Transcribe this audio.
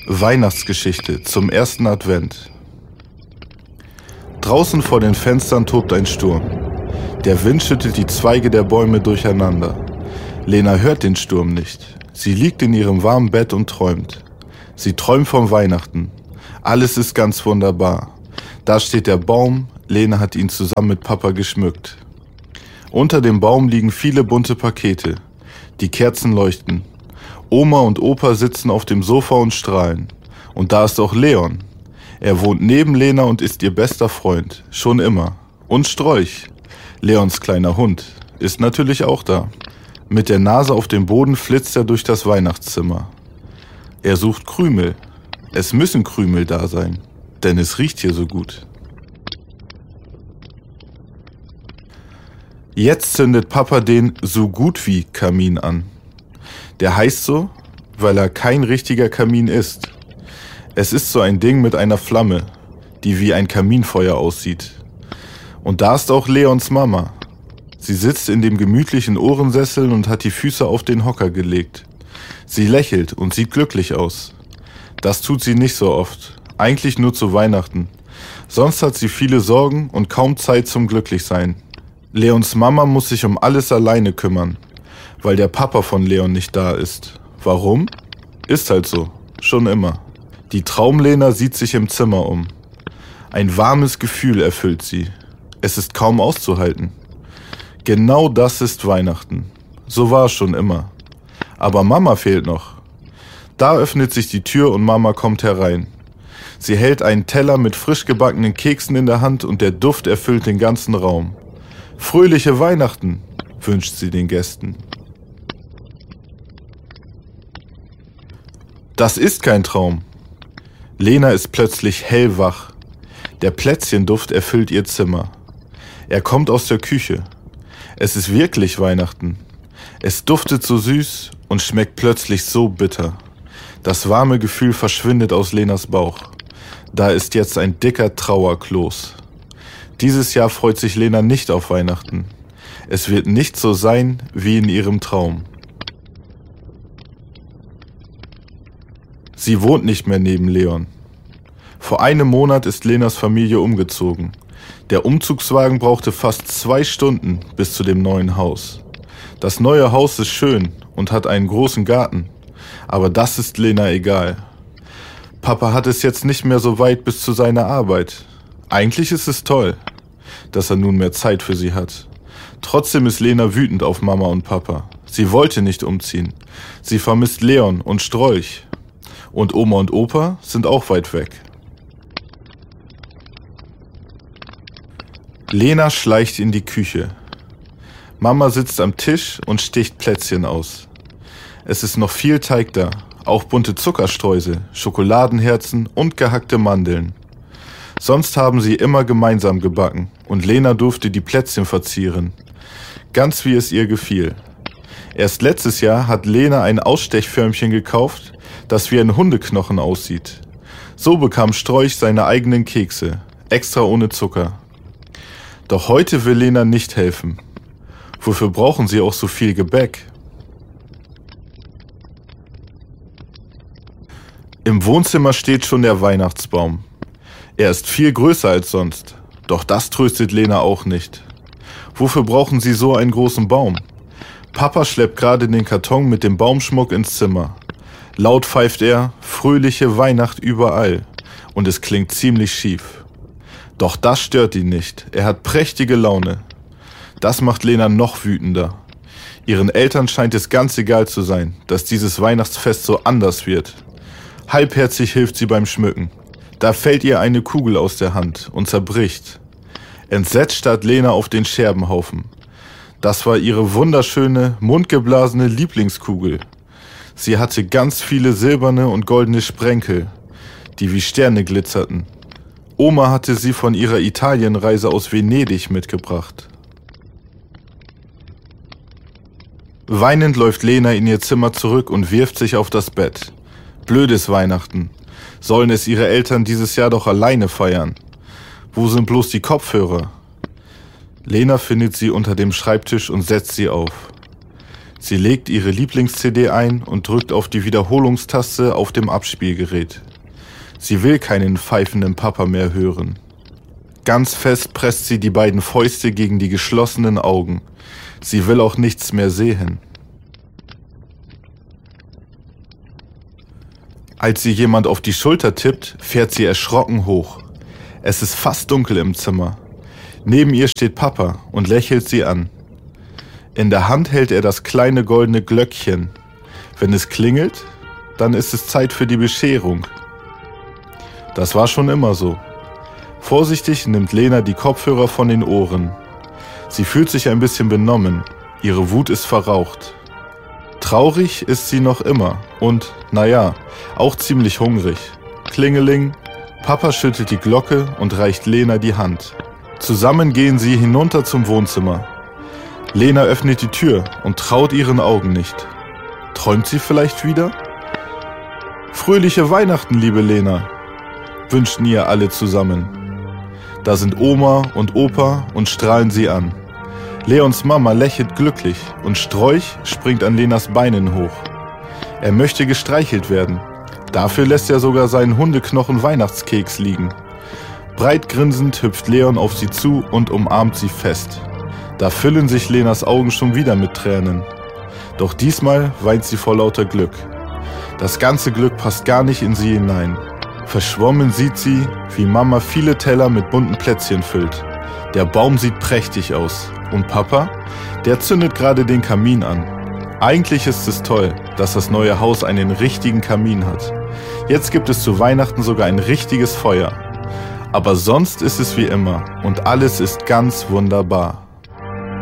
Weihnachtsgeschichte zum ersten Advent. Draußen vor den Fenstern tobt ein Sturm. Der Wind schüttelt die Zweige der Bäume durcheinander. Lena hört den Sturm nicht. Sie liegt in ihrem warmen Bett und träumt. Sie träumt vom Weihnachten. Alles ist ganz wunderbar. Da steht der Baum. Lena hat ihn zusammen mit Papa geschmückt. Unter dem Baum liegen viele bunte Pakete. Die Kerzen leuchten. Oma und Opa sitzen auf dem Sofa und strahlen. Und da ist auch Leon. Er wohnt neben Lena und ist ihr bester Freund. Schon immer. Und Strolch, Leons kleiner Hund, ist natürlich auch da. Mit der Nase auf dem Boden flitzt er durch das Weihnachtszimmer. Er sucht Krümel. Es müssen Krümel da sein, denn es riecht hier so gut. Jetzt zündet Papa den so gut wie Kamin an. Der heißt so, weil er kein richtiger Kamin ist. Es ist so ein Ding mit einer Flamme, die wie ein Kaminfeuer aussieht. Und da ist auch Leons Mama. Sie sitzt in dem gemütlichen Ohrensessel und hat die Füße auf den Hocker gelegt. Sie lächelt und sieht glücklich aus. Das tut sie nicht so oft, eigentlich nur zu Weihnachten. Sonst hat sie viele Sorgen und kaum Zeit zum Glücklichsein. Leons Mama muss sich um alles alleine kümmern, weil der Papa von Leon nicht da ist. Warum? Ist halt so, schon immer. Die Traumlena sieht sich im Zimmer um. Ein warmes Gefühl erfüllt sie. Es ist kaum auszuhalten. Genau das ist Weihnachten. So war es schon immer. Aber Mama fehlt noch. Da öffnet sich die Tür und Mama kommt herein. Sie hält einen Teller mit frisch gebackenen Keksen in der Hand und der Duft erfüllt den ganzen Raum. Fröhliche Weihnachten, wünscht sie den Gästen. Das ist kein Traum. Lena ist plötzlich hellwach. Der Plätzchenduft erfüllt ihr Zimmer. Er kommt aus der Küche. Es ist wirklich Weihnachten. Es duftet so süß und schmeckt plötzlich so bitter. Das warme Gefühl verschwindet aus Lenas Bauch. Da ist jetzt ein dicker Trauerkloß. Dieses Jahr freut sich Lena nicht auf Weihnachten. Es wird nicht so sein wie in ihrem Traum. Sie wohnt nicht mehr neben Leon. Vor einem Monat ist Lenas Familie umgezogen. Der Umzugswagen brauchte fast 2 Stunden bis zu dem neuen Haus. Das neue Haus ist schön und hat einen großen Garten. Aber das ist Lena egal. Papa hat es jetzt nicht mehr so weit bis zu seiner Arbeit. Eigentlich ist es toll, dass er nun mehr Zeit für sie hat. Trotzdem ist Lena wütend auf Mama und Papa. Sie wollte nicht umziehen. Sie vermisst Leon und Strolch. Und Oma und Opa sind auch weit weg. Lena schleicht in die Küche. Mama sitzt am Tisch und sticht Plätzchen aus. Es ist noch viel Teig da, auch bunte Zuckerstreusel, Schokoladenherzen und gehackte Mandeln. Sonst haben sie immer gemeinsam gebacken und Lena durfte die Plätzchen verzieren, ganz wie es ihr gefiel. Erst letztes Jahr hat Lena ein Ausstechförmchen gekauft, das wie ein Hundeknochen aussieht. So bekam Strolch seine eigenen Kekse, extra ohne Zucker. Doch heute will Lena nicht helfen. Wofür brauchen sie auch so viel Gebäck? Im Wohnzimmer steht schon der Weihnachtsbaum. Er ist viel größer als sonst, doch das tröstet Lena auch nicht. Wofür brauchen sie so einen großen Baum? Papa schleppt gerade den Karton mit dem Baumschmuck ins Zimmer. Laut pfeift er, fröhliche Weihnacht überall, und es klingt ziemlich schief. Doch das stört ihn nicht, er hat prächtige Laune. Das macht Lena noch wütender. Ihren Eltern scheint es ganz egal zu sein, dass dieses Weihnachtsfest so anders wird. Halbherzig hilft sie beim Schmücken. Da fällt ihr eine Kugel aus der Hand und zerbricht. Entsetzt starrt Lena auf den Scherbenhaufen. Das war ihre wunderschöne, mundgeblasene Lieblingskugel. Sie hatte ganz viele silberne und goldene Sprenkel, die wie Sterne glitzerten. Oma hatte sie von ihrer Italienreise aus Venedig mitgebracht. Weinend läuft Lena in ihr Zimmer zurück und wirft sich auf das Bett. Blödes Weihnachten. Sollen es ihre Eltern dieses Jahr doch alleine feiern? Wo sind bloß die Kopfhörer? Lena findet sie unter dem Schreibtisch und setzt sie auf. Sie legt ihre Lieblings-CD ein und drückt auf die Wiederholungstaste auf dem Abspielgerät. Sie will keinen pfeifenden Papa mehr hören. Ganz fest presst sie die beiden Fäuste gegen die geschlossenen Augen. Sie will auch nichts mehr sehen. Als sie jemand auf die Schulter tippt, fährt sie erschrocken hoch. Es ist fast dunkel im Zimmer. Neben ihr steht Papa und lächelt sie an. In der Hand hält er das kleine goldene Glöckchen. Wenn es klingelt, dann ist es Zeit für die Bescherung. Das war schon immer so. Vorsichtig nimmt Lena die Kopfhörer von den Ohren. Sie fühlt sich ein bisschen benommen. Ihre Wut ist verraucht. Traurig ist sie noch immer und, naja, auch ziemlich hungrig. Klingeling, Papa schüttelt die Glocke und reicht Lena die Hand. Zusammen gehen sie hinunter zum Wohnzimmer. Lena öffnet die Tür und traut ihren Augen nicht. Träumt sie vielleicht wieder? Fröhliche Weihnachten, liebe Lena, wünschen ihr alle zusammen. Da sind Oma und Opa und strahlen sie an. Leons Mama lächelt glücklich und Strolch springt an Lenas Beinen hoch. Er möchte gestreichelt werden. Dafür lässt er sogar seinen Hundeknochen-Weihnachtskeks liegen. Breit grinsend hüpft Leon auf sie zu und umarmt sie fest. Da füllen sich Lenas Augen schon wieder mit Tränen. Doch diesmal weint sie vor lauter Glück. Das ganze Glück passt gar nicht in sie hinein. Verschwommen sieht sie, wie Mama viele Teller mit bunten Plätzchen füllt. Der Baum sieht prächtig aus. Und Papa? Der zündet gerade den Kamin an. Eigentlich ist es toll, dass das neue Haus einen richtigen Kamin hat. Jetzt gibt es zu Weihnachten sogar ein richtiges Feuer. Aber sonst ist es wie immer und alles ist ganz wunderbar.